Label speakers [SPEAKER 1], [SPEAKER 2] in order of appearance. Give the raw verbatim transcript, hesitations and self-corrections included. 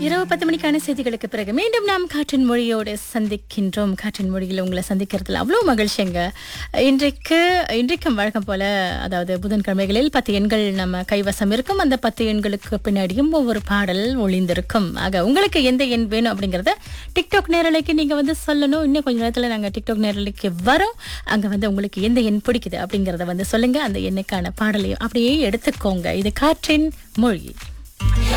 [SPEAKER 1] இரவு பத்து மணிக்கான செய்திகளுக்கு பிறகு மீண்டும் நாம் காற்றின் மொழியோடு சந்திக்கின்றோம். காற்றின் மொழியில் உங்களை சந்திக்கிறதுல அவ்வளோ மகிழ்ச்சிங்க. இன்றைக்கு இன்றைக்கும் வழக்கம் போல, அதாவது புதன்கிழமைகளில் பத்து எண்கள் நம்ம கைவசம் இருக்கும். அந்த பத்து எண்களுக்கு பின்னாடியும் ஒவ்வொரு பாடல் ஒளிந்திருக்கும். ஆக உங்களுக்கு எந்த எண் வேணும் அப்படிங்கறத டிக்டாக் நேரலைக்கு நீங்க வந்து சொல்லணும். இன்னும் கொஞ்ச நேரத்துல நாங்க டிக்டாக் நேரலைக்கு வரோம். அங்க வந்து உங்களுக்கு எந்த எண் பிடிக்குது அப்படிங்கறத வந்து சொல்லுங்க. அந்த எண்ணுக்கான பாடலையும் அப்படியே எடுத்துக்கோங்க. இது காற்றின் மொழி.